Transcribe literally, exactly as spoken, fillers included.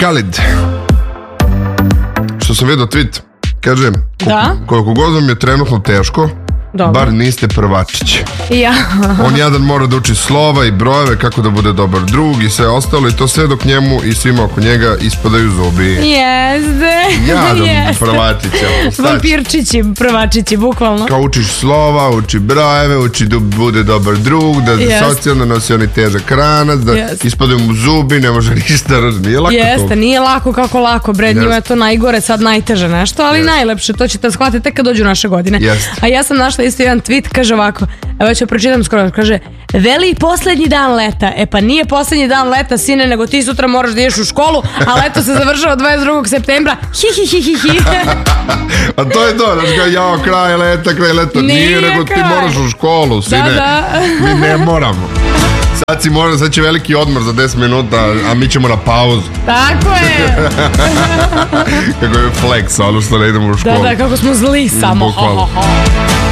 Khalid, što sam vidio tweet, kaže, Da? koliko god vam je trenutno teško, Dobro. bar niste prvačić. Ja. On jadan mora da uči slova i brojeve, kako da bude dobar drug i sve ostalo, i to sve dok njemu i svima oko njega ispadaju zubi. Jeste. Jadan Jeste. prvačić. Vampirčići, prvačići, bukvalno. Kao učiš slova, uči brojeve, uči da bude dobar drug, da Jest. socijalno nosi oni težak ranac, da Jest. ispadaju mu zubi, ne može ništa, nije lako Jeste, to. nije lako kako lako, bre, njima je Jeste. to najgore, sad najteže nešto, ali Jeste. najlepše, to ćete shvatiti tek kad dođu naše godine. Jeste. A ja sam našla isto jedan tweet, kaže ovako, evo ću pročitam skoro, kaže, veli poslednji dan leta, e pa nije poslednji dan leta, sine, nego ti sutra moraš da ideš u školu, a leto se završava dvadeset drugog septembra, hi hi hi hi hi. A to je to, znači kao, jao, kraj leta, kraj leta, nije, Nije nego ti kraj. moraš u školu, sine, Da, da. mi ne moramo. Sad si mora, sad će veliki odmor za deset minuta, a mi ćemo na pauzu. Tako je. Kako je flex, ono što ne idemo u školu. Da, da, kako smo zli samo. Bukvalno. Ho, ho, ho.